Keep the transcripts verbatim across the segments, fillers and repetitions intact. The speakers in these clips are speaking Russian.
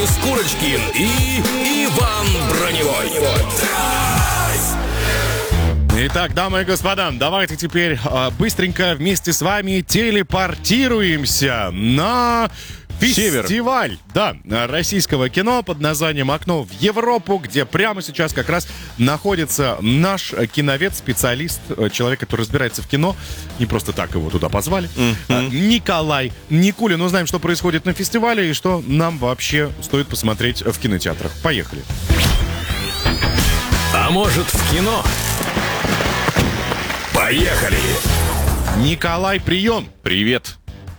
Денис Курочкин и Иван Броневой. Итак, дамы и господа, давайте теперь э, быстренько вместе с вами телепортируемся на фестиваль, да, российского кино под названием «Окно в Европу», где прямо сейчас как раз находится наш киновед, специалист, человек, который разбирается в кино. Не просто так его туда позвали. Mm-hmm. Николай Никулин. Узнаем, что происходит на фестивале и что нам вообще стоит посмотреть в кинотеатрах. Поехали. А может, в кино? Поехали! Николай, прием! Привет!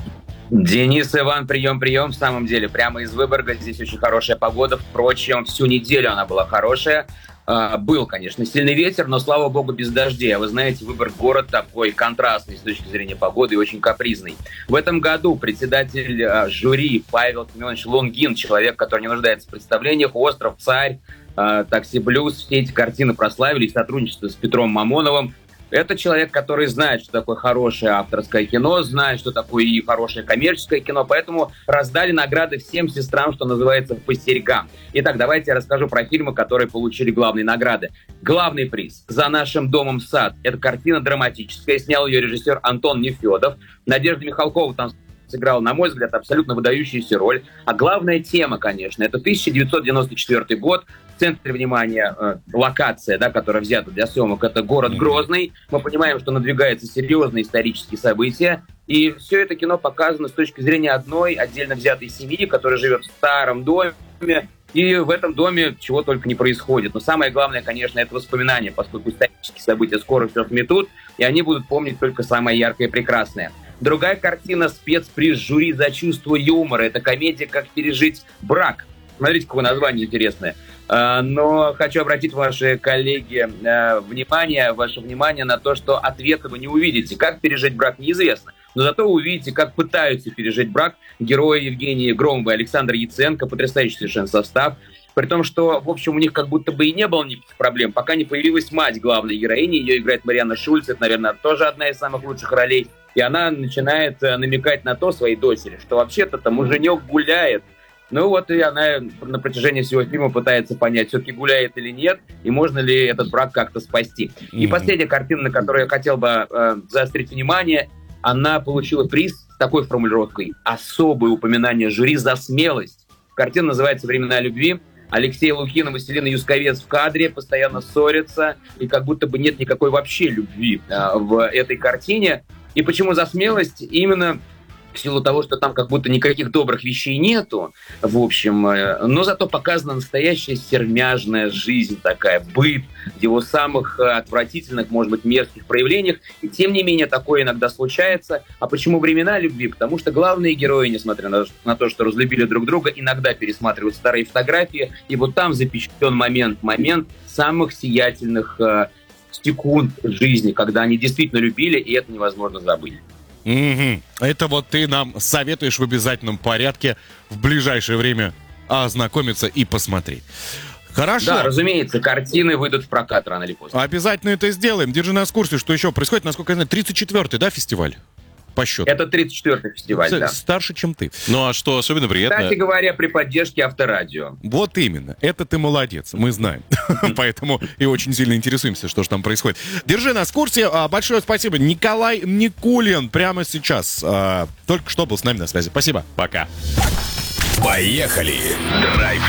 Денис, Иван, прием, прием. В самом деле, прямо из Выборга. Здесь очень хорошая погода. Впрочем, всю неделю она была хорошая. А, был, конечно, сильный ветер, но, слава богу, без дождей. А вы знаете, Выборг город такой контрастный с точки зрения погоды и очень капризный. В этом году председатель а, жюри Павел Семенович Лунгин, человек, который не нуждается в представлениях, «Остров», «Царь», а, «Такси Блюз», все эти картины прославились, сотрудничество с Петром Мамоновым. Это человек, который знает, что такое хорошее авторское кино, знает, что такое и хорошее коммерческое кино, поэтому раздали награды всем сестрам, что называется, по серьгам. Итак, давайте я расскажу про фильмы, которые получили главные награды. Главный приз «За нашим домом сад». Это картина драматическая, снял ее режиссер Антон Нефедов. Надежда Михалкова там сыграла, на мой взгляд, абсолютно выдающуюся роль. А главная тема, конечно, это тысяча девятьсот девяносто четвёртый год. В центре внимания э, локация, да, которая взята для съемок, это город Грозный. Мы понимаем, что надвигаются серьезные исторические события. И все это кино показано с точки зрения одной отдельно взятой семьи, которая живет в старом доме. И в этом доме чего только не происходит. Но самое главное, конечно, это воспоминания, поскольку исторические события скоро все сметут, и они будут помнить только самое яркое и прекрасное. Другая картина — спецприз жюри за чувство юмора. Это комедия «Как пережить брак». Смотрите, какое название интересное. Но хочу обратить ваши коллеги внимание, ваше внимание на то, что ответа вы не увидите. Как пережить брак, неизвестно. Но зато вы увидите, как пытаются пережить брак герои Евгении Громовой, Александр Яценко, потрясающий совершенно состав. При том, что, в общем, у них как будто бы и не было никаких проблем, пока не появилась мать главной героини. Ее играет Марианна Шульц. Это, наверное, тоже одна из самых лучших ролей. И она начинает намекать на то своей дочери, что вообще-то там муженек гуляет. Ну вот и она на протяжении всего фильма пытается понять, все-таки гуляет или нет, и можно ли этот брак как-то спасти. Mm-hmm. И последняя картина, на которую я хотел бы э, заострить внимание, она получила приз с такой формулировкой: особое упоминание жюри за смелость. Картина называется «Времена любви». Алексей Лукин и Василина Юсковец в кадре, постоянно ссорятся, и как будто бы нет никакой вообще любви э, в этой картине. И почему за смелость? Именно в силу того, что там как будто никаких добрых вещей нету, в общем, но зато показана настоящая сермяжная жизнь такая, быт в его самых отвратительных, может быть, мерзких проявлениях. И тем не менее, такое иногда случается. А почему «Времена любви»? Потому что главные герои, несмотря на, на то, что разлюбили друг друга, иногда пересматривают старые фотографии, и вот там запечатлен момент, момент самых сиятельных э, секунд жизни, когда они действительно любили, и это невозможно забыть. Угу. Это вот ты нам советуешь в обязательном порядке в ближайшее время ознакомиться и посмотреть. Хорошо. Да, разумеется, картины выйдут в прокат рано или поздно. Обязательно это сделаем. Держи нас в курсе, что еще происходит. Насколько я знаю, тридцать четвёртый, да, фестиваль? По счету. Это тридцать четвёртый фестиваль, С- да. Старше, чем ты. Ну, а что особенно приятно? Кстати говоря, при поддержке Авторадио. Вот именно. Это ты молодец. Мы знаем. Поэтому и очень сильно интересуемся, что же там происходит. Держи нас в курсе. Большое спасибо. Николай Никулин прямо сейчас только что был с нами на связи. Спасибо. Пока. Поехали! Драйв